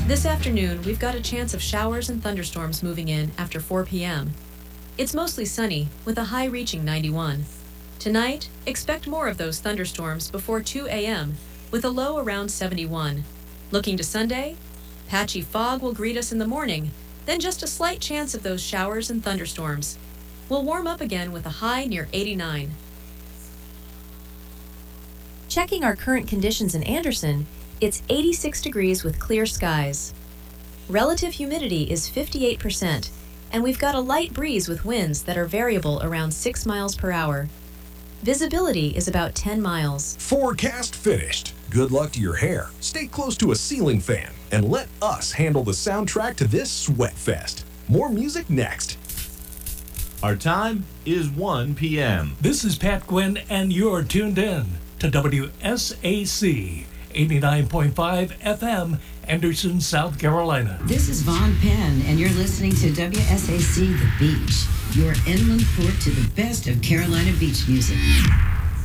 This afternoon, we've got a chance of showers and thunderstorms moving in after 4 p.m. It's mostly sunny, with a high reaching 91. Tonight, expect more of those thunderstorms before 2 a.m., with a low around 71. Looking to Sunday, patchy fog will greet us in the morning, then just a slight chance of those showers and thunderstorms. We'll warm up again with a high near 89. Checking our current conditions in Anderson, it's 86 degrees with clear skies. Relative humidity is 58%, and we've got a light breeze with winds that are variable around 6 miles per hour. Visibility is about 10 miles. Forecast finished. Good luck to your hair. Stay close to a ceiling fan and let us handle the soundtrack to this sweat fest. More music next. Our time is 1 p.m. This is Pat Gwynn, and you're tuned in to WSAC 89.5 FM, Anderson, South Carolina. This is Vaughn Penn, and you're listening to WSAC The Beach, your inland port to the best of Carolina beach music.